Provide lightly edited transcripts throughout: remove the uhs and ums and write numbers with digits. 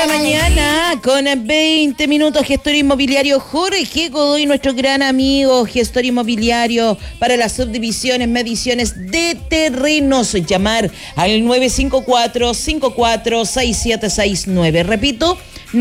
la mañana con 20 minutos. Gestor inmobiliario Jorge Godoy, nuestro gran amigo, gestor inmobiliario para las subdivisiones, mediciones de terrenos. Llamar al 954-546769. Repito,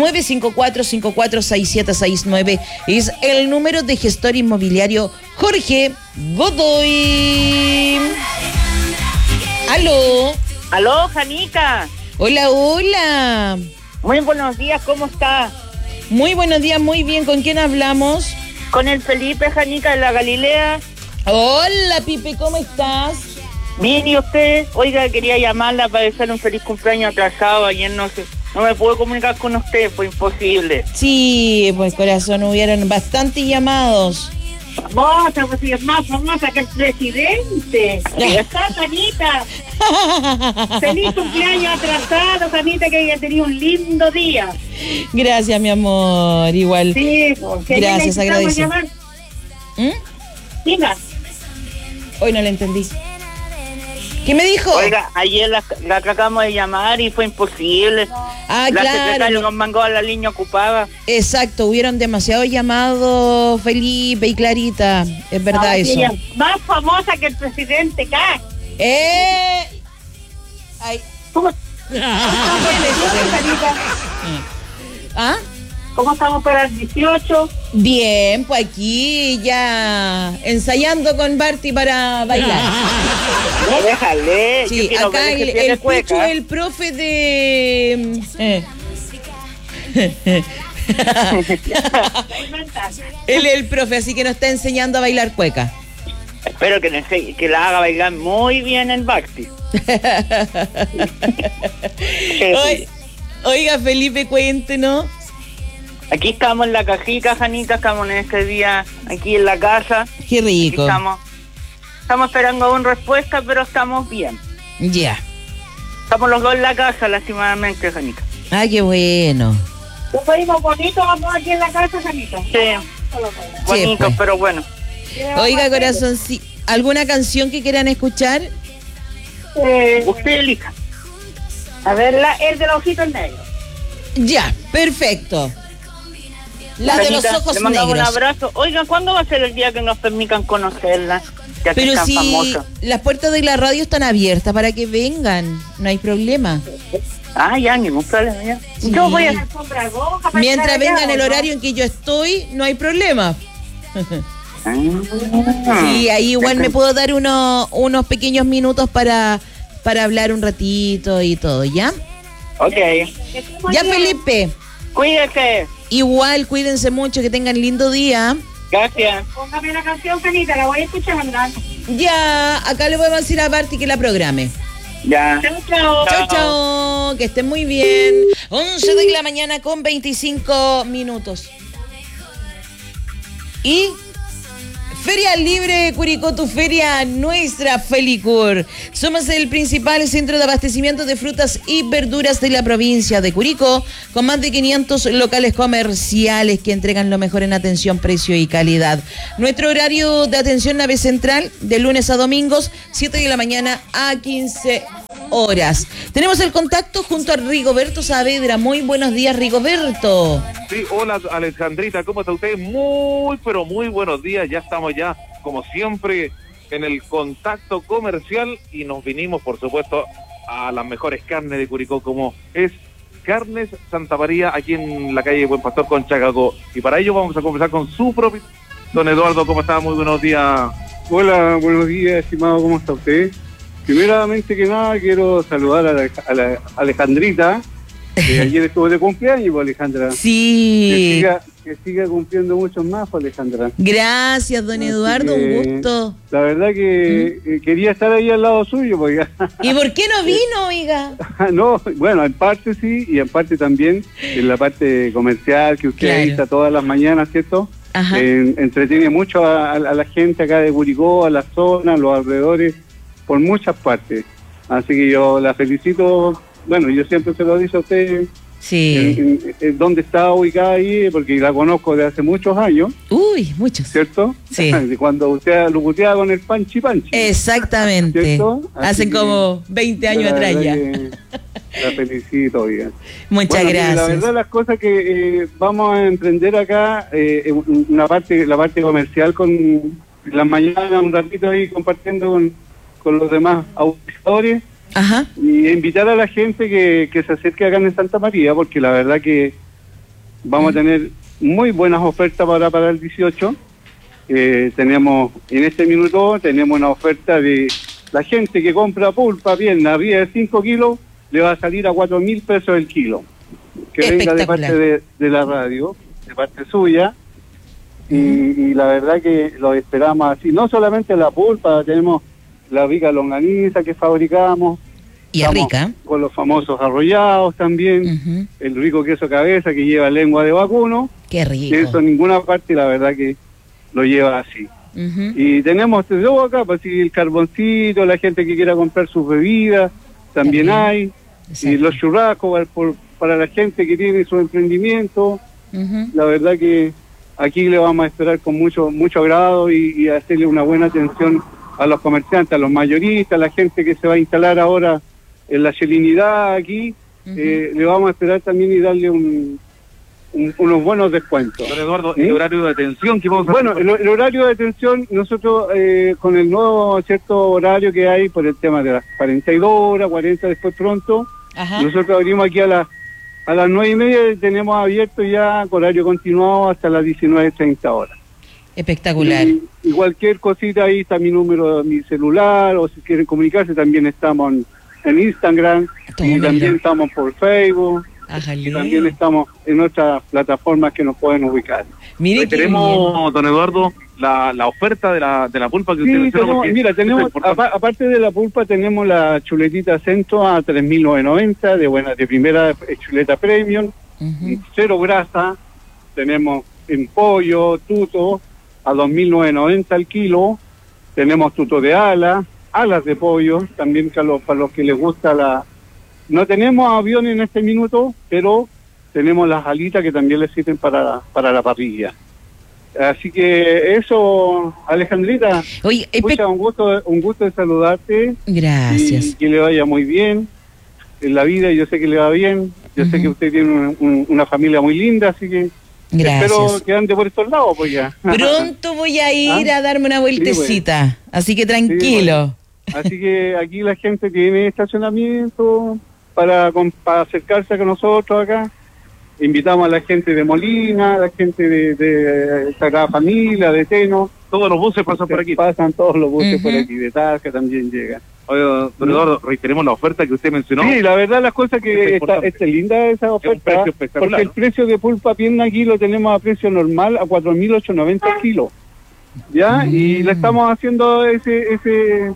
954-546769 es el número de gestor inmobiliario Jorge Godoy. Aló. Aló, Janica. Hola, hola. Muy buenos días, ¿cómo está? Muy buenos días, muy bien. ¿Con quién hablamos? Con el Felipe, Janica, de la Galilea. Hola, Pipe, ¿cómo estás? Bien, ¿y usted? Oiga, quería llamarla para desearle un feliz cumpleaños atrasado. Ayer no me pude comunicar con usted, fue imposible. Sí, pues corazón, hubieron bastantes llamados. Famosa, pues sí, es más famosa que el presidente. Ya está, Janita. Feliz cumpleaños atrasado, Janita, que haya tenido un lindo día. Gracias, mi amor, igual. Sí, pues, gracias, agradecido. Diga. Hoy no le entendí. ¿Qué me dijo? Oiga, ayer la tratamos de llamar y fue imposible. Ah, la claro. secretaria nos mandó a la línea ocupada. Exacto, hubieron demasiados llamados, Felipe y Clarita. Es verdad eso. Ella es más famosa que el presidente K. Ay. ¿Cómo? ¿Ah? ¿Cómo estamos para el 18? Bien, pues aquí ya ensayando con Barty para bailar. No, déjale. Sí, acá el Pucho, el profe de... el profe, así que nos está enseñando a bailar cueca. Espero que la haga bailar muy bien en Barty. Oiga, Felipe, cuéntenos. Aquí estamos en la cajita, Janita, estamos en este día aquí en la casa. Qué rico. Estamos esperando una respuesta, pero estamos bien. Ya. Estamos los dos en la casa, lastimadamente, Janita. Ah, qué bueno. ¿Nos pedimos bonito vamos aquí en la casa, Janita? Sí. Bonito, pues. Pero bueno. Oiga, corazón, ¿sí? ¿Alguna canción que quieran escuchar? Usted elija. A ver, el de los ojitos negros. Ya, perfecto. La de los ojos le mandamos negros. Un abrazo. Oigan, ¿cuándo va a ser el día que nos permitan conocerla? Ya que Pero es tan si famosa. las puertas de la radio están abiertas para que vengan, no hay problema. Ah, ya, ningún problema, ya. Sí. Yo voy a hacer compras rojas. Mientras vengan el horario en que yo estoy, no hay problema. Sí, ahí igual me puedo dar unos pequeños minutos para hablar un ratito y todo, ¿ya? Ok. Ya, Felipe. Cuídese. Igual, cuídense mucho, que tengan lindo día. Gracias. Póngame la canción, Janita, la voy a escuchar andando. Ya, acá le podemos decir a Barty que la programe. Ya. Chao, chao. Chao, chao, que estén muy bien. 11 de la mañana con 25 minutos. Y Feria Libre Curicó, tu feria, nuestra Felicur. Somos el principal centro de abastecimiento de frutas y verduras de la provincia de Curicó, con más de 500 locales comerciales que entregan lo mejor en atención, precio y calidad. Nuestro horario de atención nave central, de lunes a domingos, 7 de la mañana a 15 horas. Tenemos el contacto junto a Rigoberto Saavedra. Muy buenos días, Rigoberto. Sí, hola Alejandrita, ¿cómo está usted? Muy, pero muy buenos días. Ya estamos ya, como siempre, en el contacto comercial y nos vinimos, por supuesto, a las mejores carnes de Curicó, como es Carnes Santa María, aquí en la calle Buen Pastor con Chacagó. Y para ello vamos a conversar con su propio... Don Eduardo, ¿cómo está? Muy buenos días. Hola, buenos días, estimado, ¿cómo está usted? Primeramente que nada, quiero saludar a la Alejandrita, que ayer estuvo de cumpleaños, pues, Alejandra. Sí. Que siga cumpliendo muchos más, pues, Alejandra. Gracias, don Eduardo, un gusto. La verdad que quería estar ahí al lado suyo, pues. ¿Y por qué no vino, oiga? No, bueno, en parte sí, y en parte también, en la parte comercial, que usted avisa todas las mañanas, ¿cierto? Ajá. Entretiene mucho a la gente acá de Curicó, a la zona, a los alrededores, por muchas partes. Así que yo la felicito. Bueno, yo siempre se lo digo a usted, Sí. ¿Dónde está ubicada ahí? Porque la conozco de hace muchos años. Uy, muchos. ¿Cierto? Sí. Cuando usted lucuteaba con el Panchi Panchi. Exactamente. ¿Cierto? Hacen como 20 años atrás ya. La felicito, oiga. Muchas gracias. La verdad, las cosas que vamos a emprender acá, la parte comercial con las mañanas, un ratito ahí compartiendo con los demás auspiciadores. Ajá. Y invitar a la gente que se acerque acá en Santa María, porque la verdad que vamos a tener muy buenas ofertas para el 18. Tenemos, en este minuto, tenemos una oferta de la gente que compra pulpa, pierna, arriba de 5 kilos, le va a salir a 4.000 pesos el kilo. Que venga de parte de la radio, de parte suya. Y la verdad que lo esperamos así. No solamente la pulpa, tenemos la rica longaniza que fabricamos. Y es rica. Con los famosos arrollados también. El rico queso cabeza que lleva lengua de vacuno. Qué rico. Eso en ninguna parte, la verdad que lo lleva así. Y tenemos todo acá, pues el carboncito, la gente que quiera comprar sus bebidas, también hay. Exacto. Y los churrascos para la gente que tiene su emprendimiento. La verdad que aquí le vamos a esperar con mucho agrado y hacerle una buena atención a los comerciantes, a los mayoristas, a la gente que se va a instalar ahora en la Chelinidad aquí, le vamos a esperar también y darle unos buenos descuentos. Don Eduardo, ¿el horario de atención que vamos a hacer? Bueno, el horario de atención, nosotros con el nuevo cierto horario que hay por el tema de las 42 horas, 40 después pronto, nosotros abrimos aquí a las 9:30, tenemos abierto ya horario continuado hasta las 19:30 horas. Espectacular. Y cualquier cosita, ahí está mi número, mi celular, o si quieren comunicarse, también estamos en Instagram, y también estamos por Facebook, y también estamos en otras plataformas que nos pueden ubicar. Mire, tenemos, don Eduardo, la oferta de la pulpa que usted mencionó. Mira, tenemos, aparte de la pulpa, tenemos la chuletita centro a 3.990, de primera chuleta premium, cero grasa. Tenemos en pollo, tuto, a 2.990 al kilo. Tenemos tuto de alas de pollo, también para los que les gusta No tenemos avión en este minuto, pero tenemos las alitas que también les sirven para la parrilla. Así que eso, Alejandrita. Oye, un gusto de saludarte. Gracias. Y que le vaya muy bien en la vida, yo sé que le va bien. Yo sé que usted tiene una familia muy linda, así que gracias. Espero que ande por estos lados, pues ya. Pronto voy a ir a darme una vueltecita, sí, pues. Así que tranquilo. Sí, pues. Así que aquí la gente tiene estacionamiento para acercarse con nosotros acá. Invitamos a la gente de Molina, a la gente de Sagrada Familia, de Teno. Todos los buses pasan por aquí. Pasan todos los buses por aquí, de Talca también llegan. Oye, don Eduardo, reiteremos la oferta que usted mencionó. Sí, la verdad las cosas que está linda esa oferta, porque el precio de pulpa pierna aquí lo tenemos a precio normal a 4.890 el kilo. ¿Ya? Y le estamos haciendo ese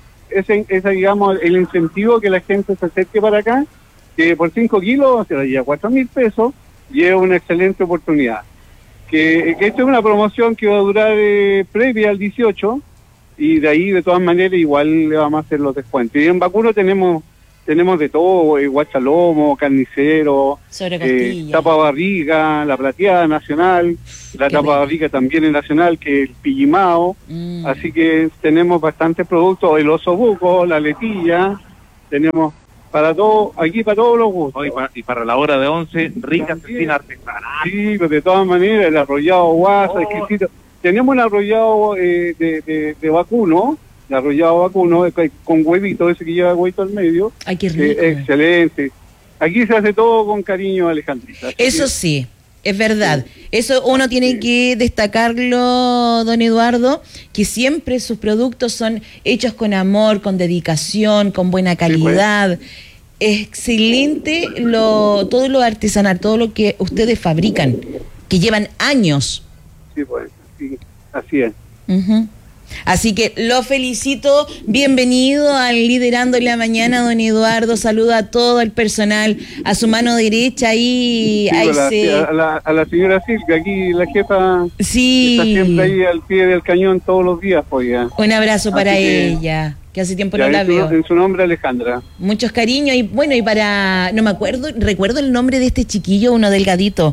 digamos, el incentivo que la gente se acerque para acá, que por 5 kilos se la lleva 4.000 pesos y es una excelente oportunidad. Que esta es una promoción que va a durar previa al 18 y de ahí de todas maneras igual le vamos a hacer los descuentos. Y en vacuno tenemos de todo, guachalomo, carnicero, tapa barriga, la plateada nacional, la tapa barriga también es nacional, que es el pillimao. Así que tenemos bastantes productos, el oso buco, la letilla, tenemos para todo, aquí para todos los gustos. Y para la hora de 11, rica cecina artesanal. Sí, pero de todas maneras, el arrollado guasa, exquisito. Tenemos un arrollado de vacuno, el arrollado vacuno con huevito, ese que lleva huevito al medio. Ay, qué rico. Excelente. Aquí se hace todo con cariño, Alejandrita. Eso sí, es verdad. Sí. Eso uno tiene que destacarlo, don Eduardo, que siempre sus productos son hechos con amor, con dedicación, con buena calidad. Sí, pues. Excelente todo lo artesanal, todo lo que ustedes fabrican, que llevan años. Sí, pues, sí, así es. Así que lo felicito, bienvenido al Liderando en la Mañana, don Eduardo, saluda a todo el personal, a su mano derecha ahí. Sí, a la señora Silvia, aquí la jefa, sí, está siempre ahí al pie del cañón todos los días, pues ya. Un abrazo para ella. que hace tiempo no la veo. En su nombre, Alejandra. Muchos cariños y bueno, y para... No me acuerdo, recuerdo el nombre de este chiquillo, uno delgadito.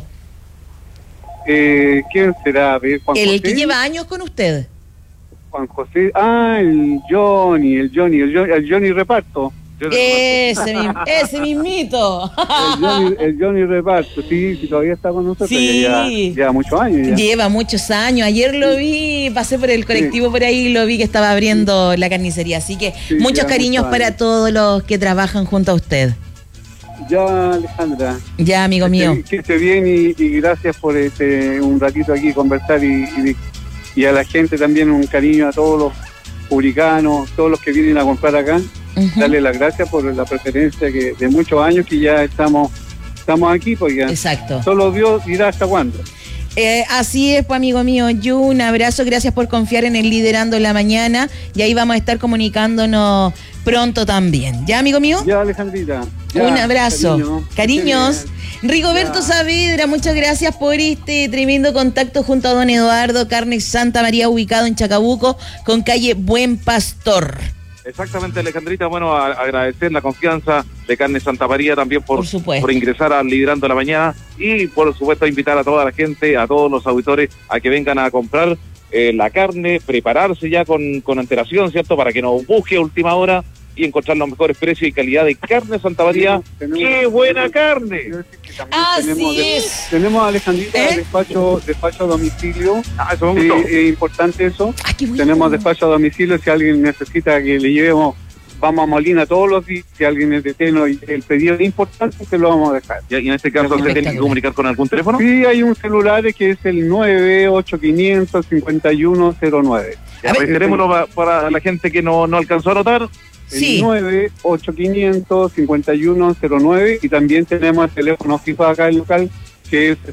¿Quién será? ¿Juan José? Que lleva años con usted. Juan José, el Johnny Reparto. Ese mismito. El Johnny Reparto, sí, todavía está con nosotros. Sí. Lleva muchos años. Ya. Lleva muchos años. Ayer lo vi, pasé por el colectivo por ahí y lo vi que estaba abriendo la carnicería. Así que muchos cariños para todos los que trabajan junto a usted. Ya, Alejandra. Ya, amigo mío. Que esté bien y gracias por un ratito aquí conversar y a la gente también un cariño a todos los publicanos, todos los que vienen a comprar acá. Darle las gracias por la preferencia que de muchos años que ya estamos aquí, porque exacto. Solo Dios dirá hasta cuándo. Así es, pues, amigo mío. Yo un abrazo, gracias por confiar en el Liderando en la Mañana y ahí vamos a estar comunicándonos pronto también. ¿Ya, amigo mío? Ya, Alejandrita. Ya, un abrazo. Cariños. Rigoberto Saavedra, muchas gracias por este tremendo contacto junto a don Eduardo. Carnes Santa María, ubicado en Chacabuco, con calle Buen Pastor. Exactamente, Alejandrita. Bueno, agradecer la confianza de Carnes Santa María también por ingresar al Liderando la Mañana y por supuesto invitar a toda la gente, a todos los auditores a que vengan a comprar la carne, prepararse ya con antelación, ¿cierto? Para que nos busque a última hora y encontrar los mejores precios y calidad de Carne Santa María. ¡Qué buena carne! Tenemos, Alejandrita, despacho a domicilio. Eso me gustó. Es importante eso. Bueno. Tenemos despacho a domicilio. Si alguien necesita que le llevemos, vamos a Molina todos los días. Si alguien es de Teno y el pedido es importante, se lo vamos a dejar. ¿Y en este caso se tiene que comunicar con algún teléfono? Sí, hay un celular que es el 98500-5109. Reiterémoslo para la gente que no alcanzó a anotar. Sí. 98500-5109 y también tenemos el teléfono fijo acá en el local que es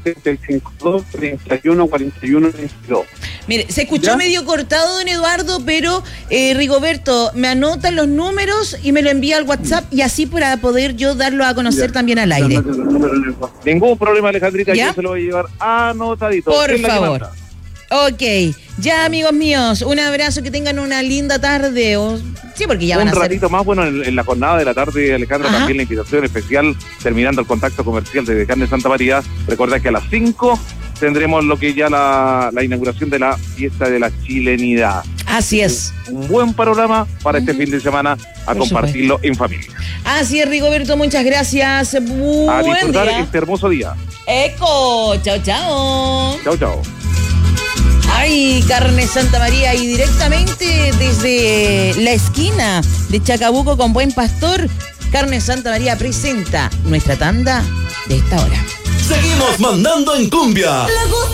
752-31-41-22. Mire, se escuchó medio cortado, don Eduardo, pero Rigoberto, me anotan los números y me lo envía al WhatsApp y así para poder yo darlo a conocer también al aire. Ningún problema, Alejandrita, yo se lo voy a llevar anotadito. Por favor. Ok, ya, amigos míos, un abrazo, que tengan una linda tarde. Sí, porque ya van a ser... Un ratito más, bueno, en la jornada de la tarde, Alejandra, también la invitación especial, terminando el contacto comercial de Carne Santa María. Recordad que a las 5 tendremos lo que ya la inauguración de la fiesta de la chilenidad. Así es. Un buen panorama para este fin de semana a compartirlo en familia. Así es, Rigoberto, muchas gracias. A disfrutar este hermoso día. Eco, chao, chao. Chao, chao. Ay, Carne Santa María, y directamente desde la esquina de Chacabuco con Buen Pastor, Carne Santa María presenta nuestra tanda de esta hora. Seguimos mandando en cumbia.